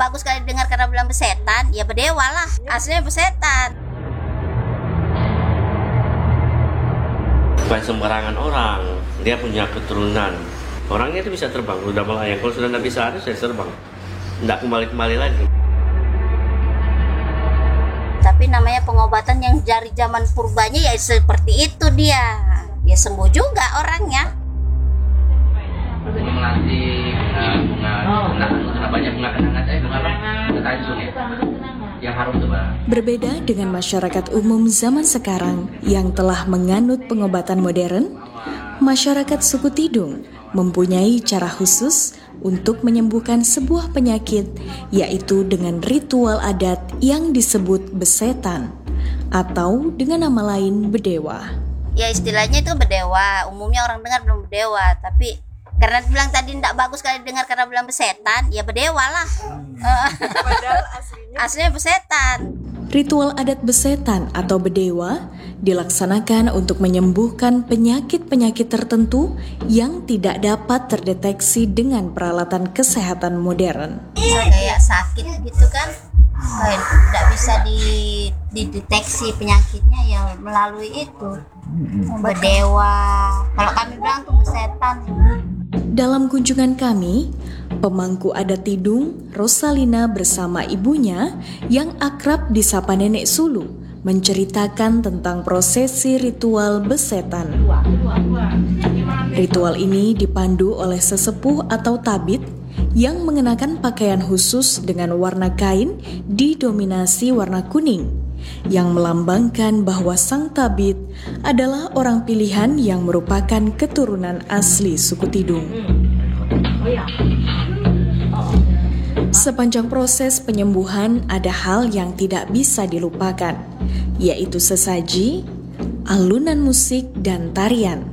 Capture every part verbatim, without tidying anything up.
bagus kali dengar karena bilang besetan, ya berdewa lah, aslinya besetan. Bukan sembarangan orang, dia punya keturunan. Orangnya itu bisa terbang, udah melayang. Kalau sudah tidak bisa ada, saya terbang. Tidak kembali-kembali lagi. Tapi namanya pengobatan yang dari zaman purbanya ya seperti itu dia. Ya sembuh juga orangnya. Ini melatih bunga bunga bunga banyak bunga kenangan saya bunga apa? Tanjung ya. Yang harum tuh, Bang. Berbeda dengan masyarakat umum zaman sekarang yang telah menganut pengobatan modern, masyarakat suku Tidung mempunyai cara khusus untuk menyembuhkan sebuah penyakit, yaitu dengan ritual adat yang disebut besetan atau dengan nama lain bedewa. Ya istilahnya itu bedewa, umumnya orang dengar belum bedewa, tapi karena bilang tadi tidak bagus kali dengar karena bilang besetan, ya berdewa lah. Padahal aslinya Aslinya besetan. Ritual adat besetan atau bedewa dilaksanakan untuk menyembuhkan penyakit-penyakit tertentu yang tidak dapat terdeteksi dengan peralatan kesehatan modern. Bisa kayak sakit gitu kan, kayak tidak bisa di- dideteksi penyakitnya ya melalui itu. Berdewa. Kalau kami bilang tuh besetan. Dalam kunjungan kami, pemangku adat Tidung, Rosalina bersama ibunya yang akrab disapa Nenek Sulu menceritakan tentang prosesi ritual besetan. Ritual ini dipandu oleh sesepuh atau tabit yang mengenakan pakaian khusus dengan warna kain didominasi warna kuning, yang melambangkan bahwa sang tabit adalah orang pilihan yang merupakan keturunan asli suku Tidung. Sepanjang proses penyembuhan ada hal yang tidak bisa dilupakan, yaitu sesaji, alunan musik, dan tarian.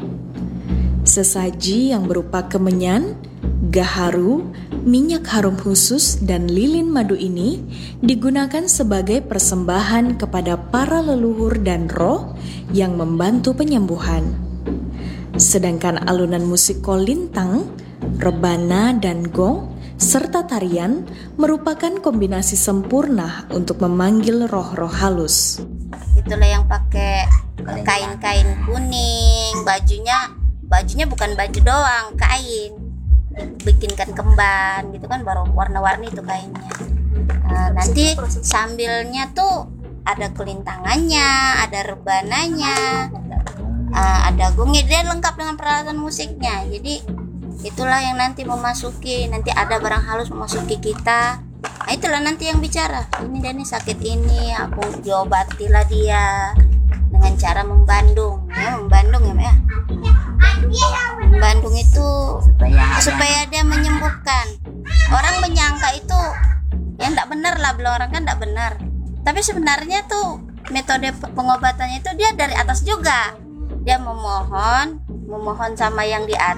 Sesaji yang berupa kemenyan, gaharu, minyak harum khusus, dan lilin madu ini digunakan sebagai persembahan kepada para leluhur dan roh yang membantu penyembuhan. Sedangkan alunan musik kolintang, rebana, dan gong serta tarian merupakan kombinasi sempurna untuk memanggil roh-roh halus. Itulah yang pakai kain-kain kuning, bajunya bajunya bukan baju doang, kain. Bikinkan kemban gitu kan, baru warna-warni itu kainnya. Nah, nanti sambilnya tuh ada kelintangannya, ada rebananya, uh, ada gongnya, dia lengkap dengan peralatan musiknya. Jadi itulah yang nanti memasuki, nanti ada barang halus memasuki kita. Nah itulah nanti yang bicara, ini dan ini sakit ini, aku diobatilah dia dengan cara membandung, ya, membandung ya, ya. Membandung itu supaya dia menyembuhkan. Orang menyangka itu yang tidak benar lah, bilang orang kan tidak benar. Tapi sebenarnya tuh metode pengobatannya itu dia dari atas juga. Dia memohon, memohon sama yang di atas.